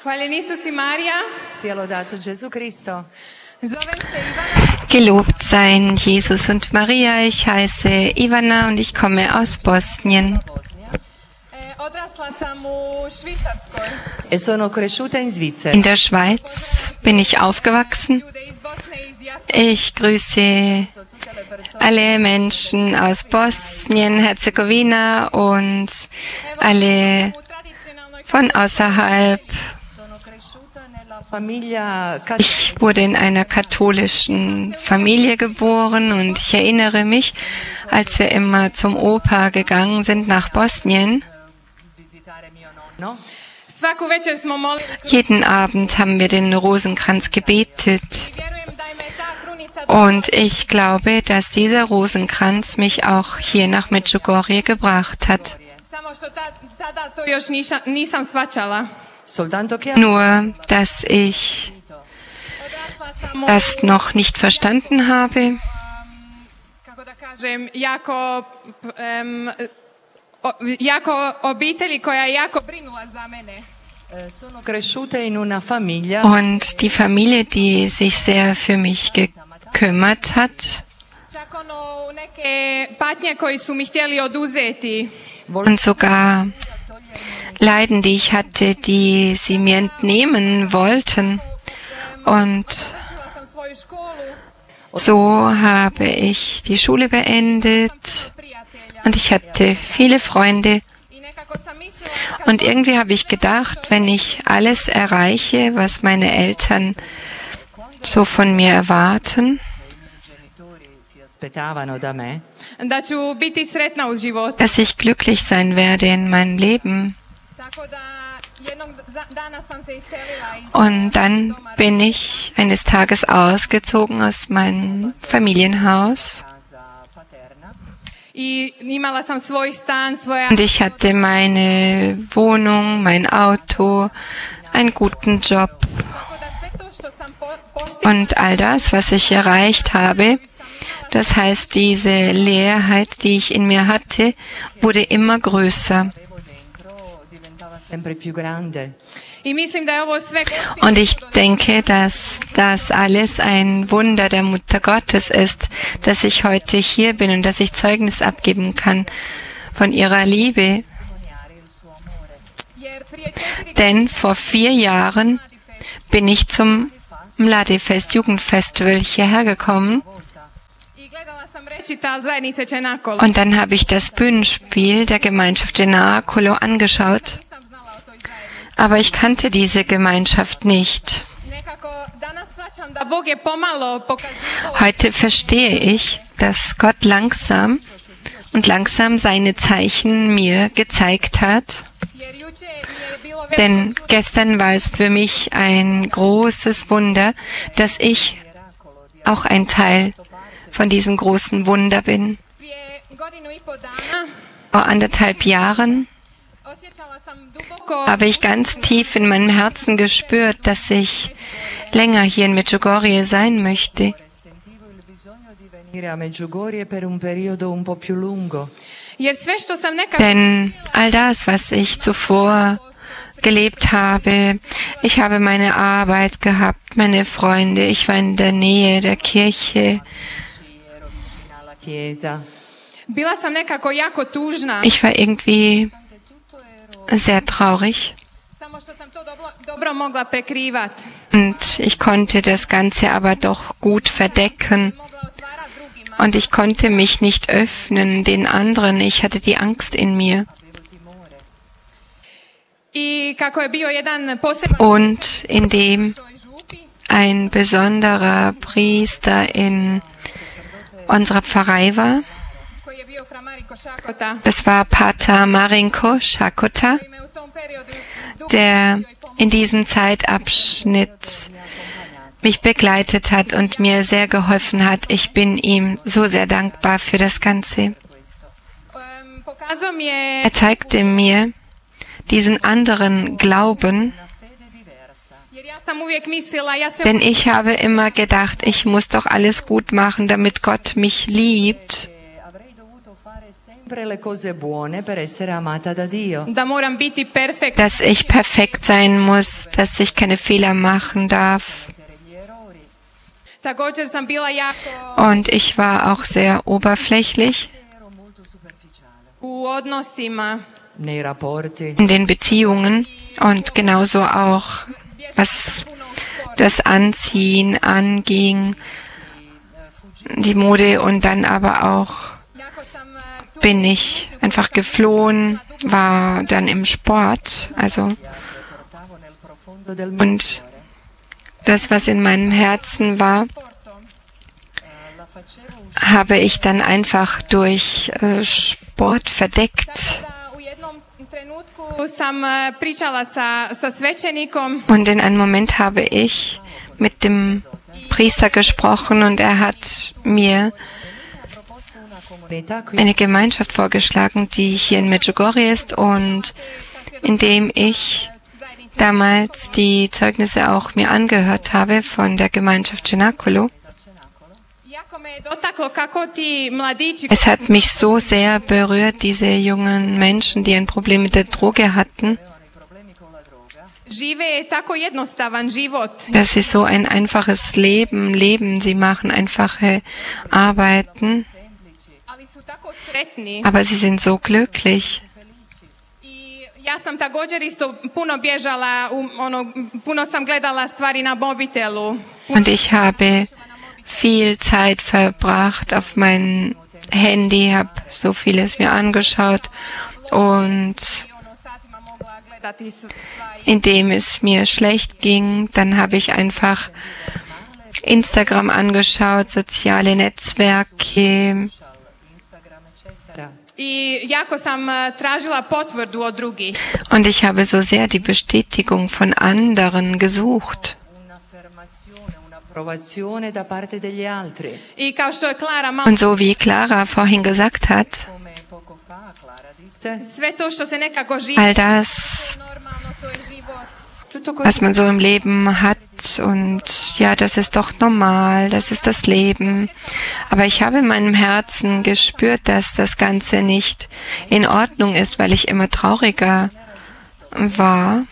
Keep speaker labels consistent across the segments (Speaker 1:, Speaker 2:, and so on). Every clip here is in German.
Speaker 1: Hvaljen Isus i Marija.
Speaker 2: Sia lodato Gesù Cristo.
Speaker 1: Zovem se Ivana.
Speaker 3: Gelobt seien Jesus und Maria. Ich heiße Ivana und ich komme aus Bosnien.
Speaker 1: Odrasla sam u Švicarskoj.
Speaker 2: E sono cresciuta in Svizzera.
Speaker 3: In der Schweiz bin ich aufgewachsen.
Speaker 1: Ljude iz Bosne i iz dijaspore.
Speaker 3: Ich grüße alle Menschen aus Bosnien, Herzegowina und alle
Speaker 1: U tradicionalnoj
Speaker 3: von außerhalb.
Speaker 2: Sono cresciuta nella famiglia
Speaker 3: Ich wurde in einer katholischen Familie geboren und ich erinnere mich, als wir immer zum Opa gegangen sind nach Bosnien.
Speaker 2: visitare mio nonno.
Speaker 1: Svaku večer smo molili.
Speaker 3: Jeden Abend haben wir den Rosenkranz gebetet.
Speaker 1: Vjerujem da me ta krunica
Speaker 3: Und ich glaube, dass dieser Rosenkranz mich auch hier nach Medjugorje gebracht hat.
Speaker 1: samo što tada to još nisam shvaćala.
Speaker 2: Soltanto che
Speaker 3: Nur, dass ich
Speaker 1: Odrasla sam u,
Speaker 3: das noch nicht verstanden habe.
Speaker 1: kako da kažem, jako obitelji koja je jako brinula za mene.
Speaker 2: sono cresciuta in una famiglia
Speaker 3: Und die Familie, die sich sehr für mich gekümmert hat.
Speaker 1: Čak ono u neke patnje koji su mi htjeli oduzeti.
Speaker 3: Und sogar Leiden, die ich hatte, die sie mir entnehmen wollten. Und
Speaker 1: Završila sam svoju školu,
Speaker 3: so habe ich die Schule beendet.
Speaker 1: prijatelja.
Speaker 3: Und ich hatte viele Freunde.
Speaker 1: I nekako sam mislila kad
Speaker 3: Und irgendwie habe ich gedacht, wenn ich alles erreiche, was meine Eltern so von mir erwarten,
Speaker 2: genitori si aspettavano da me,
Speaker 1: da ću biti sretna u životu.
Speaker 3: dass ich glücklich sein werde in meinem Leben.
Speaker 1: Tako da jednog dana sam se iselila iz
Speaker 3: Und dann bin ich eines Tages ausgezogen aus meinem Familienhaus.
Speaker 2: casa paterna.
Speaker 1: i imala sam svoj stan, svoja
Speaker 3: Und ich hatte meine Wohnung, mein Auto, einen guten Job.
Speaker 1: tako da sve to što sam postigla
Speaker 3: Und all das, was ich erreicht habe, das heißt, diese Leerheit, die ich in mir hatte, wurde immer größer.
Speaker 2: Avevo dentro diventava sempre più grande.
Speaker 1: i mislim da je ovo sve
Speaker 3: Und ich denke, dass das alles ein Wunder der Mutter Gottes ist, dass ich heute hier bin und dass ich Zeugnis abgeben kann von ihrer Liebe.
Speaker 2: Testimoniare il suo amore.
Speaker 1: jer prije 4
Speaker 3: Denn vor 4 Jahren bin ich zum Mladifest, Jugendfestival hierher gekommen.
Speaker 1: i gledala sam recital zajednice Čenakolo.
Speaker 3: Und dann habe ich das Bühnenspiel der Gemeinschaft Cenacolo angeschaut.
Speaker 1: Nisam znala o toj zajednici.
Speaker 3: Aber ich kannte diese Gemeinschaft nicht.
Speaker 1: Nekako danas shvaćam da Bog je pomalo pokazivao
Speaker 3: Heute verstehe ich, dass Gott langsam seine Zeichen mir gezeigt hat.
Speaker 1: jer juče mi je bilo veliko
Speaker 3: Denn gestern war es für mich ein großes Wunder, dass ich auch ein Teil von diesem großen Wunder bin.
Speaker 1: prije godinu i po dana.
Speaker 3: Vor 1,5 Jahren
Speaker 1: Osjećala sam duboko
Speaker 3: habe ich ganz tief in meinem Herzen gespürt, dass ich länger hier in Medjugorje sein möchte.
Speaker 2: Sentivo il bisogno di venire a Medjugorje per un periodo un po' più lungo.
Speaker 1: jer sve što sam nekad
Speaker 3: Denn all das, was ich zuvor gelebt habe, ich habe meine Arbeit gehabt, meine Freunde, ich war in der Nähe der Kirche.
Speaker 2: Ero vicina alla chiesa.
Speaker 1: bila sam nekako jako tužna.
Speaker 3: Ich war irgendwie sehr traurig
Speaker 1: Samo što sam to dobro mogla prekrivat.
Speaker 3: und ich konnte das Ganze aber doch gut verdecken
Speaker 1: Mogla otvarat drugima.
Speaker 3: und ich konnte mich nicht öffnen den anderen. Ich hatte die Angst in mir.
Speaker 2: Avevo timore.
Speaker 1: I kako je bio jedan poseban
Speaker 3: Und indem
Speaker 1: toj župi,
Speaker 3: ein besonderer Priester in unserer Pfarrei war,
Speaker 1: koji je bio fra Mariko Šakota,
Speaker 3: das war Pater Marinko Šakota,
Speaker 1: koji me u tom periodu dugo
Speaker 3: der
Speaker 1: pratio i pomogao.
Speaker 3: in diesem Zeitabschnitt mich begleitet hat und mir sehr geholfen hat. Ich bin ihm so sehr dankbar für das Ganze.
Speaker 1: Pokazao mi je
Speaker 3: Er zeigte mir diesen anderen Glauben,
Speaker 1: jer ja sam uvijek mislila ja sve
Speaker 3: denn ich habe immer gedacht, ich muss doch alles gut machen, damit Gott mich liebt.
Speaker 2: Avrei dovuto fare sempre sempre le cose buone per essere amata da Dio.
Speaker 1: da moram biti perfekt.
Speaker 3: dass ich perfekt sein muss, dass ich keine Fehler machen darf.
Speaker 1: Također sam bila jako
Speaker 3: Und ich war auch sehr oberflächlich
Speaker 1: u odnosima.
Speaker 2: Nei rapporti.
Speaker 3: in den Beziehungen und genauso auch, was das Anziehen anging, die Mode, und dann aber auch
Speaker 1: Jako sam
Speaker 3: bin ich einfach geflohen, war dann im Sport, also, und das, was in meinem Herzen war, habe ich dann einfach durch Sport verdeckt.
Speaker 1: u jednom trenutku sam pričala sa svećenikom
Speaker 3: Und in einem Moment habe ich mit dem Priester gesprochen und er hat mir eine Gemeinschaft vorgeschlagen, die hier in Medjugorje ist, und indem ich damals die Zeugnisse auch mir angehört habe von der Gemeinschaft Cenacolo.
Speaker 1: jako me je dotaklo kako ti mladići
Speaker 3: Es hat mich so sehr berührt, diese jungen Menschen, die ein Problem mit der Droge hatten,
Speaker 1: žive tako jednostavan život,
Speaker 3: dass sie so ein einfaches Leben leben. Sie machen einfache Arbeiten,
Speaker 1: ali su tako sretni.
Speaker 3: aber sie sind so glücklich.
Speaker 1: I ja sam također isto puno bježala, puno sam gledala stvari na mobitelu.
Speaker 3: Und ich habe viel Zeit verbracht auf mein Handy, habe so vieles mir angeschaut, und
Speaker 1: Satima mogla gledati stvari.
Speaker 3: indem es mir schlecht ging, dann habe ich einfach Instagram angeschaut, soziale Netzwerke,
Speaker 1: I jako sam tražila potvrdu od drugih.
Speaker 3: und ich habe so sehr die Bestätigung von anderen gesucht.
Speaker 2: Un'approvazione da parte degli altri.
Speaker 1: I kao što je Klara malo,
Speaker 3: Und so wie Clara vorhin gesagt hat,
Speaker 2: Come poco fa Clara disse,
Speaker 1: sve to što se nekako živi
Speaker 3: all das,
Speaker 1: normalno, to je život.
Speaker 2: tutto
Speaker 3: was man so im Leben hat, und ja, das ist doch normal, das ist das Leben. Aber ich habe in meinem Herzen gespürt, dass das Ganze nicht in Ordnung ist, weil ich immer trauriger war.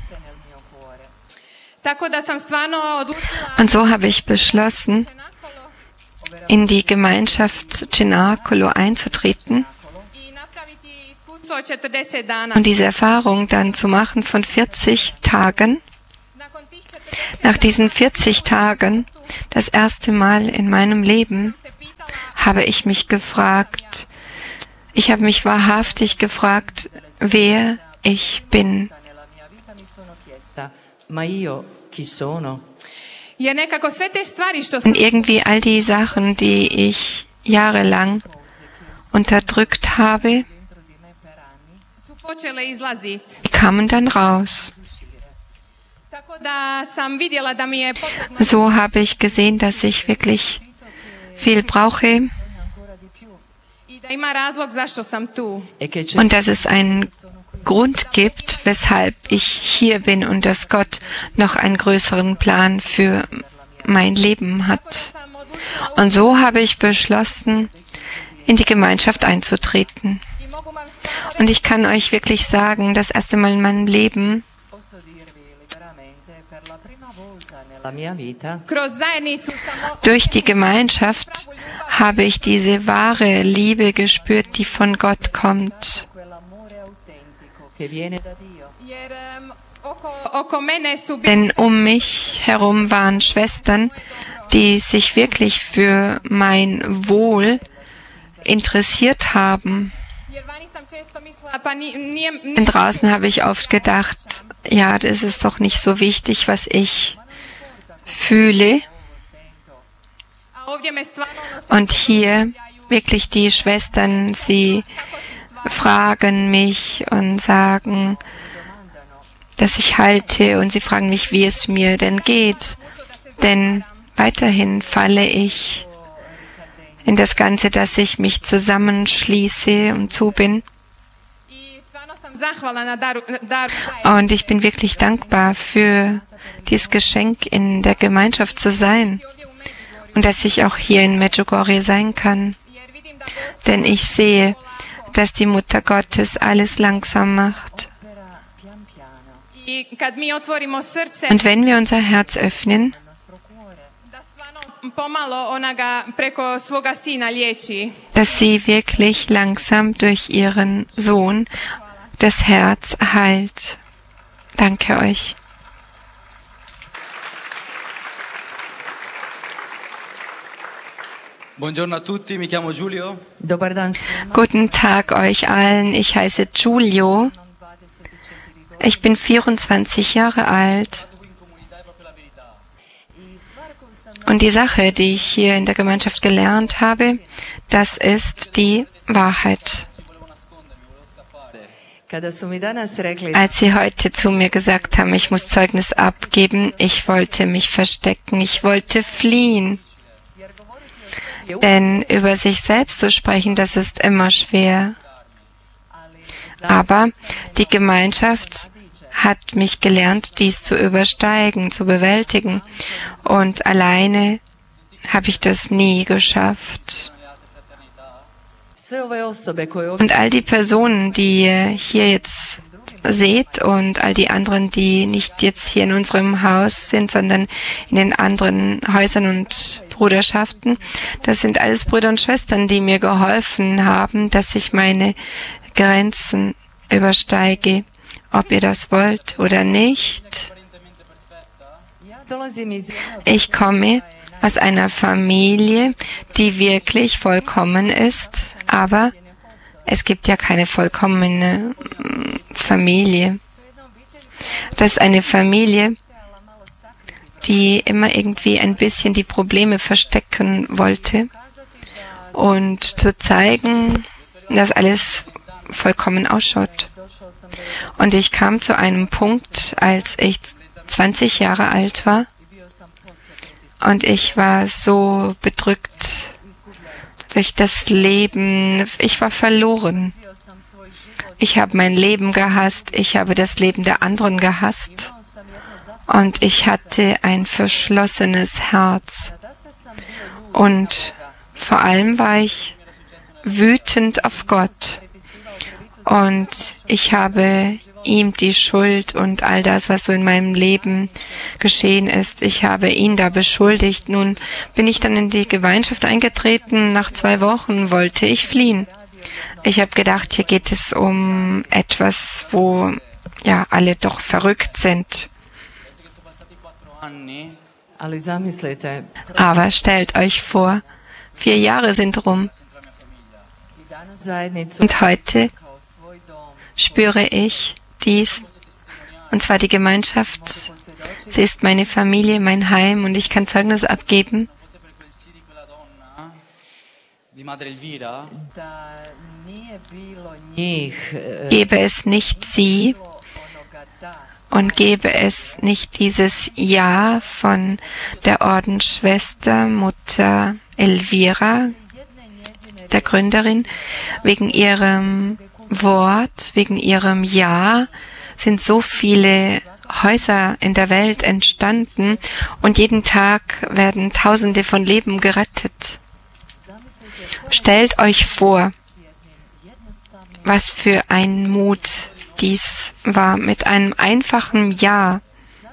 Speaker 1: Tako da sam stvarno odlučila
Speaker 3: Und so habe ich beschlossen, in die Gemeinschaft Cenacolo einzutreten
Speaker 1: i napraviti iskustvo od 40 dana.
Speaker 3: und diese Erfahrung dann zu machen von 40 Tagen.
Speaker 1: Nakon tih 40
Speaker 3: Nach diesen 40 Tagen, das erste Mal in meinem Leben,
Speaker 1: se pitala
Speaker 3: habe ich mich gefragt, ich habe mich wahrhaftig gefragt, wer ich bin.
Speaker 2: nella mia vita mi sono chiesta, ma io chi sono?
Speaker 1: jer nekako sve te stvari što sam
Speaker 3: Und irgendwie all die Sachen, die ich jahrelang unterdrückt habe,
Speaker 1: su počele izlazit.
Speaker 3: die kamen dann raus.
Speaker 1: Tako da sam vidjela da mi je potrebno
Speaker 3: So habe ich gesehen, dass ich wirklich viel brauche
Speaker 1: i da ima razlog zašto sam tu.
Speaker 2: E che c'è
Speaker 3: und dass es einen Grund gibt, weshalb ich hier bin und dass Gott noch einen größeren Plan für mein Leben hat.
Speaker 1: Sam odlučila
Speaker 3: Und so habe ich beschlossen, in die Gemeinschaft einzutreten.
Speaker 1: i mogu vam stvarno
Speaker 3: Und ich kann euch wirklich sagen, das erste Mal in meinem Leben,
Speaker 2: posso dirvi liberamente per la prima volta nella mia vita
Speaker 1: kroz zajednicu sam
Speaker 3: durch die Gemeinschaft habe ich diese wahre Liebe gespürt, die von Gott kommt.
Speaker 2: quell'amore autentico che viene da Dio.
Speaker 1: jer oko mene su bili
Speaker 3: Denn um mich herum waren Schwestern, die sich wirklich für mein Wohl interessiert haben.
Speaker 1: jer vani sam često mislila pa nije
Speaker 3: Denn draußen habe ich oft gedacht, ja, das ist doch nicht so wichtig, was ich fühle.
Speaker 1: a ovdje me stvarno
Speaker 3: Und hier wirklich die Schwestern, sie fragen mich und sagen, dass ich halte, und sie fragen mich, wie es mir denn geht. Denn weiterhin falle ich in das Ganze, dass ich mich zusammenschließe und zu bin.
Speaker 1: i stvarno sam zahvalna na daru
Speaker 3: Und ich bin wirklich dankbar für dieses Geschenk, in der Gemeinschaft zu sein
Speaker 1: ovdje u Međugorju,
Speaker 3: und dass ich auch hier in Medjugorje sein kann.
Speaker 1: jer vidim da Gospod
Speaker 3: Denn ich sehe, dass die Mutter Gottes alles langsam macht.
Speaker 1: I kad mi otvorimo srce,
Speaker 3: Und wenn wir unser Herz öffnen,
Speaker 1: da stvarno pomalo ona ga preko svoga sina liječi.
Speaker 3: dass sie wirklich langsam durch ihren Sohn das Herz heilt. Danke euch.
Speaker 4: Buongiorno a tutti, mi chiamo Giulio.
Speaker 2: Dobar dan.
Speaker 3: Guten Tag euch allen. Ich heiße Giulio. Ich bin 24 Jahre alt. Und die Sache, die ich hier in der Gemeinschaft gelernt habe, das ist die Wahrheit. Als Sie heute zu mir gesagt haben, ich muss Zeugnis abgeben, ich wollte mich verstecken, ich wollte fliehen. Denn über sich selbst zu sprechen, das ist immer schwer. Aber die Gemeinschaft hat mich gelernt, dies zu übersteigen, zu bewältigen. Und alleine habe ich das nie geschafft. Und all die Personen, die ihr hier jetzt seht und all die anderen, die nicht jetzt hier in unserem Haus sind, sondern in den anderen Häusern und Bruderschaften, das sind alles Brüder und Schwestern, die mir geholfen haben, dass ich meine Grenzen übersteige, ob ihr das wollt oder nicht. Ich komme aus einer Familie, die wirklich vollkommen ist, aber es gibt ja keine vollkommene Familie. Das ist eine Familie, die immer irgendwie ein bisschen die Probleme verstecken wollte und zu zeigen, dass alles vollkommen ausschaut. Und ich kam zu einem Punkt, als ich 20 Jahre alt war und ich war so bedrückt durch das Leben. Ich war verloren. Ich habe mein Leben gehasst. Ich habe das Leben der anderen gehasst. Und ich hatte ein verschlossenes Herz. Und vor allem war ich wütend auf Gott. Und ich habe ihm die Schuld und all das, was so in meinem Leben geschehen ist, ich habe ihn da beschuldigt. Nun bin ich dann in die Gemeinschaft eingetreten. Nach 2 Wochen wollte ich fliehen. Ich habe gedacht, hier geht es um etwas, wo ja alle doch verrückt sind. Aber stellt euch vor, 4 Jahre sind rum. Und heute spüre ich dies, und zwar die Gemeinschaft. Sie ist meine Familie, mein Heim, und ich kann Zeugnis abgeben. Gäbe es nicht sie und gäbe es nicht dieses Ja von der Ordensschwester Mutter Elvira, der Gründerin, wegen ihrem Wort, wegen ihrem Ja sind so viele Häuser in der Welt entstanden und jeden Tag werden Tausende von Leben gerettet. Stellt euch vor, was für ein Mut dies war, mit einem einfachen Ja.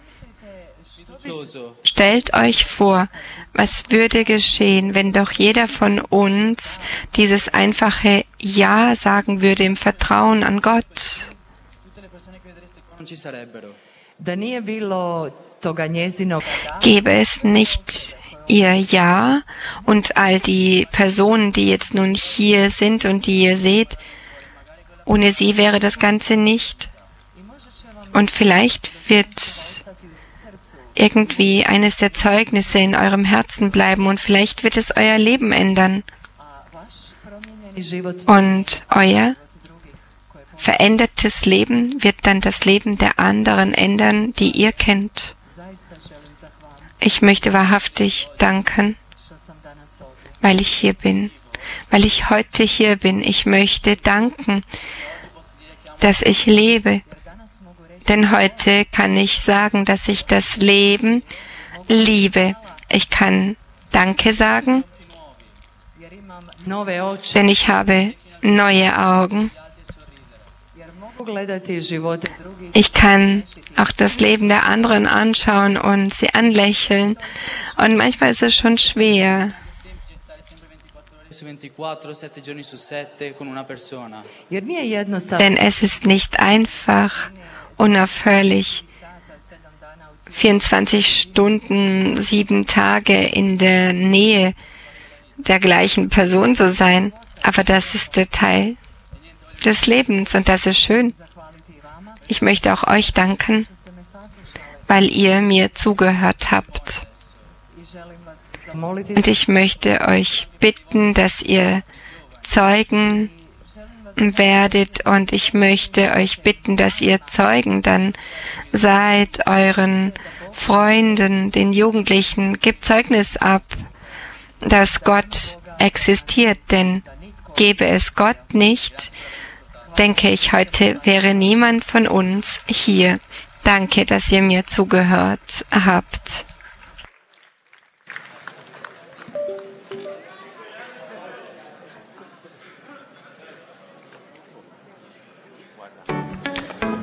Speaker 3: Stellt euch vor, was würde geschehen, wenn doch jeder von uns dieses einfache Ja sagen würde im Vertrauen an Gott. Gäbe es nicht ihr Ja und all die Personen, die jetzt nun hier sind und die ihr seht, ohne sie wäre das Ganze nicht. Und vielleicht wird irgendwie eines der Zeugnisse in eurem Herzen bleiben und vielleicht wird es euer Leben ändern. Und euer verändertes Leben wird dann das Leben der anderen ändern, die ihr kennt. Ich möchte wahrhaftig danken, weil ich hier bin, weil ich heute hier bin. Ich möchte danken, dass ich lebe. Denn heute kann ich sagen, dass ich das Leben liebe. Ich kann Danke sagen
Speaker 2: nove oči,
Speaker 3: denn ich habe neue Augen.
Speaker 2: jer mogu gledati živote drugih
Speaker 3: Ich kann auch das Leben der anderen anschauen und sie anlächeln. Und manchmal ist es schon schwer,
Speaker 4: Su 24, 7 giorni su 7 con una persona.
Speaker 2: jer nije jednostavno
Speaker 3: denn es ist nicht einfach, unaufhörlich 24 Stunden, 7 Tage in der Nähe der gleichen Person zu sein. Aber das ist der Teil des Lebens und das ist schön. Ich möchte auch euch danken, weil ihr mir zugehört habt.
Speaker 2: moliti
Speaker 3: Und ich möchte euch bitten, dass ihr Zeugen werdet und ich möchte euch bitten, dass ihr Zeugen dann seid euren Freunden, den Jugendlichen. Gebt Zeugnis ab, dass Gott existiert, denn gäbe es Gott nicht, denke ich, heute wäre niemand von uns hier. Danke, dass ihr mir zugehört habt.